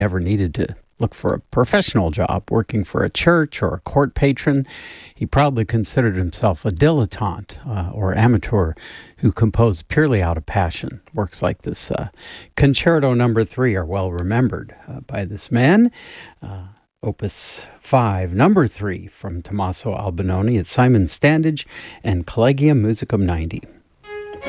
ever needed to look for a professional job, working for a church or a court patron. He probably considered himself a dilettante or amateur who composed purely out of passion. Works like this Concerto No. 3 are well remembered by this man. Opus 5, No. 3 from Tommaso Albinoni at Simon Standage and Collegium Musicum 90.